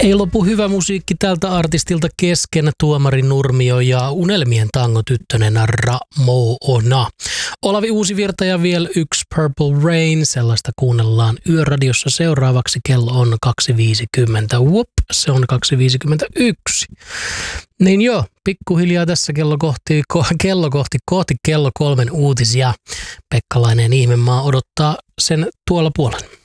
Ei lopu hyvä musiikki tältä artistilta kesken. Tuomari Nurmio ja Unelmien tangotyttönen Ramona. Olavi Uusivirta ja vielä yksi Purple Rain. Sellaista kuunnellaan Yöradiossa seuraavaksi. Kello on 2.50. Se on 2.51. Niin joo, pikkuhiljaa tässä kello kohti kello 3 uutisia. Pekkalainen Ihmemaa odottaa sen tuolla puolen.